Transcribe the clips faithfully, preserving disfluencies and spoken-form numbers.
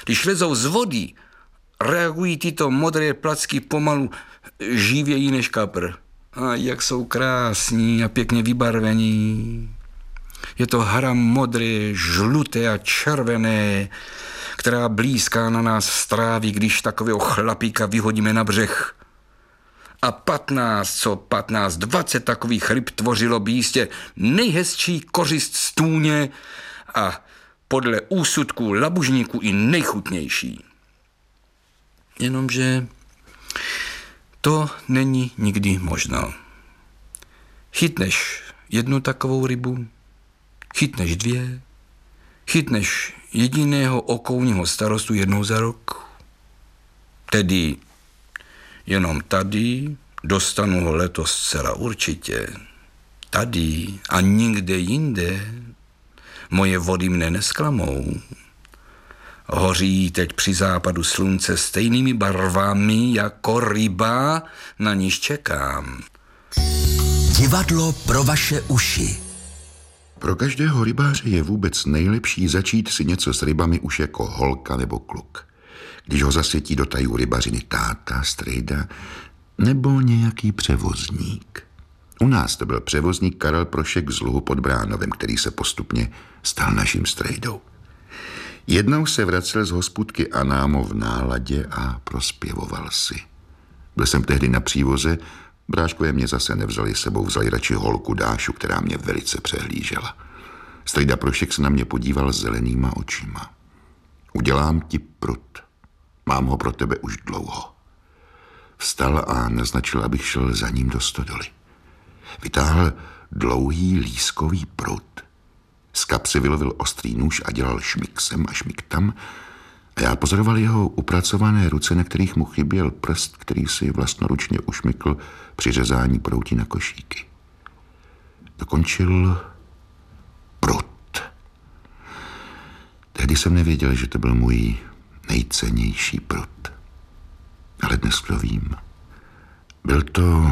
Když lezou z vody, reagují tyto modré placky pomalu živěji než kapr. A jak jsou krásní a pěkně vybarvení. Je to hra modré, žluté a červené, která blízká na nás stráví, když takového chlapíka vyhodíme na břeh. A patnáct, co patnáct, dvacet takových ryb tvořilo by jistě nejhezčí kořist stůně a podle úsudků labužníků i nejchutnější. Jenomže to není nikdy možno. Chytneš jednu takovou rybu, chytneš dvě, chytneš jediného okounního starostu jednou za rok. Tedy jenom tady dostanu ho letos zcela určitě. Tady a nikde jinde moje vody mne nesklamou. Hoří teď při západu slunce stejnými barvami jako ryba, na níž čekám. Divadlo pro vaše uši. Pro každého rybáře je vůbec nejlepší začít si něco s rybami už jako holka nebo kluk. Když ho zasvětí do tajů rybařiny táta, strejda nebo nějaký převozník. U nás to byl převozník Karel Prošek z Luhu pod Bránovem, který se postupně stal naším strejdou. Jednou se vracel z hospůdky Anámo v náladě a prospěvoval si. Byl jsem tehdy na přívoze, bráškové mě zase nevzali sebou, vzali radši holku Dášu, která mě velice přehlížela. Strejda Prošek se na mě podíval zelenýma očima. Udělám ti prut. Mám ho pro tebe už dlouho. Vstal a naznačil, abych šel za ním do stodoly. Vytáhl dlouhý lískový prut. Z kapsy vylovil ostrý nůž a dělal šmik sem a šmik tam. A já pozoroval jeho upracované ruce, na kterých mu chyběl prst, který si vlastnoručně ušmykl při řezání proutí na košíky. Dokončil prut. Tehdy jsem nevěděl, že to byl můj nejcennější prut. Ale dnes to vím. Byl to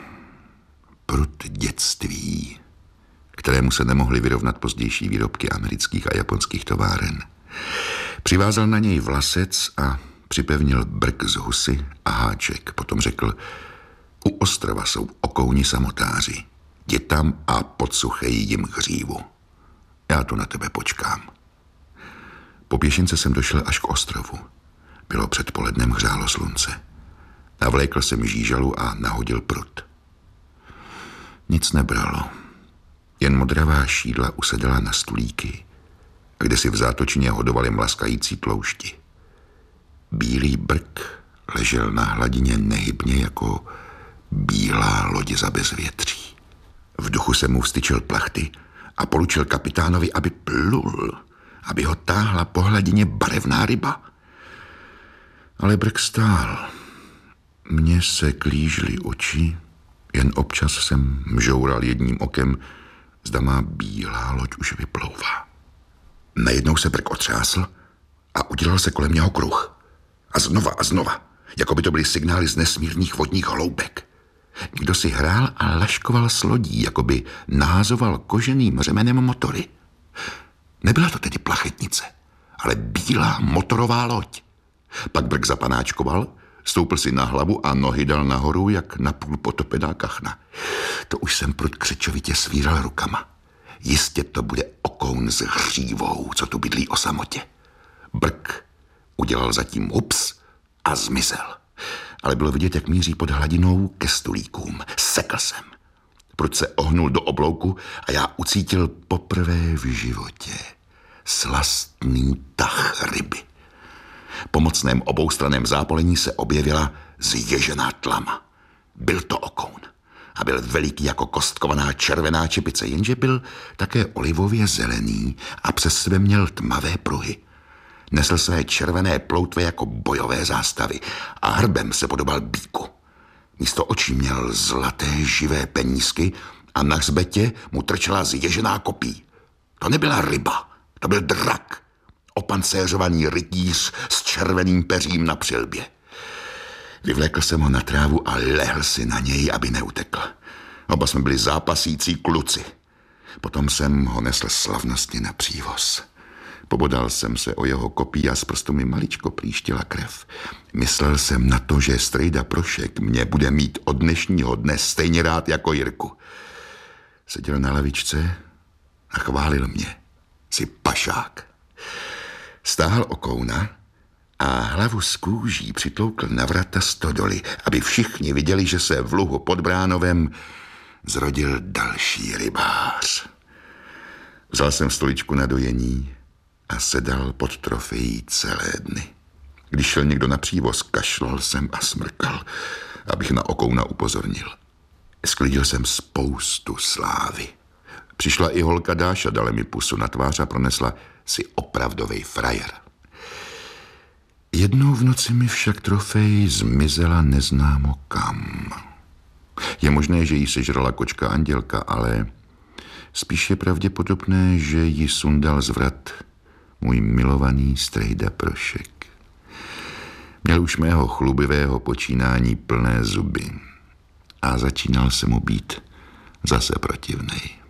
prut dětství, kterému se nemohly vyrovnat pozdější výrobky amerických a japonských továren. Přivázal na něj vlasec a připevnil brk z husy a háček. Potom řekl, u ostrova jsou okouni samotáři. Jdi tam a podsuchej jim hřívu. Já tu na tebe počkám. Po pěšince jsem došel až k ostrovu. Bylo předpolednem, hřálo slunce. Navlékl jsem žížalu a nahodil prut. Nic nebralo. Jen modravá šídla usedala na stulíky, kde si v zátočině hodovali mlaskající tloušti. Bílý brk ležel na hladině nehybně jako bílá loď za bezvětří. V duchu jsem mu vstyčil plachty a poručil kapitánovi, aby plul, aby ho táhla po hladině barevná ryba. Ale brk stál. Mně se klížily oči, jen občas jsem mžoural jedním okem, zda má bílá loď už vyplouvá. Najednou se brk otřásl a udělal se kolem něho kruh. A znova a znova, jako by to byly signály z nesmírných vodních hloubek. Kdo si hrál a laškoval s lodí, jako by nahazoval koženým řemenem motory. Nebyla to tedy plachetnice, ale bílá motorová loď. Pak brk zapanáčkoval, stoupl si na hlavu a nohy dal nahoru, jak napůl potopená kachna. To už jsem prud křečovitě svíral rukama. Jistě to bude okoun s hřívou, co tu bydlí o samotě. Brk udělal zatím ups a zmizel. Ale bylo vidět, jak míří pod hladinou ke stulíkům. Sekl jsem. Prud se ohnul do oblouku a já ucítil poprvé v životě slastný tah ryby. Po mocném oboustraném zápolení se objevila zježená tlama. Byl to okoun a byl veliký jako kostkovaná červená čepice, jenže byl také olivově zelený a přes sebe měl tmavé pruhy. Nesl své červené ploutve jako bojové zástavy a hrbem se podobal býku. Místo očí měl zlaté živé penízky a na hřbetě mu trčela zježená kopí. To nebyla ryba, to byl drak. Opancéřovaný rytíř s červeným peřím na přilbě. Vyvlékl jsem ho na trávu a lehl si na něj, aby neutekl. Oba jsme byli zápasící kluci. Potom jsem ho nesl slavnostně na přívoz. Pobodal jsem se o jeho kopí a z prstu mi maličko plíštila krev. Myslel jsem na to, že strejda Prošek mě bude mít od dnešního dne stejně rád jako Jirku. Seděl na lavičce a chválil mě. Jsi pašák. Stáhl okouna a hlavu z kůží přitloukl na vrata stodoly, aby všichni viděli, že se v luhu pod Bránovem zrodil další rybář. Vzal jsem stoličku na dojení a sedal pod trofejí celé dny. Když šel někdo na přívoz, kašlal jsem a smrkal, abych na okouna upozornil. Sklidil jsem spoustu slávy. Přišla i holka Dáša, dala mi pusu na tvář a pronesla si opravdovej frajer. Jednou v noci mi však trofej zmizela neznámo kam. Je možné, že jí sežrala kočka Andělka, ale spíš je pravděpodobné, že ji sundal z vrat můj milovaný strejda Prošek. Měl už mého chlubivého počínání plné zuby a začínal se mu být zase protivnej.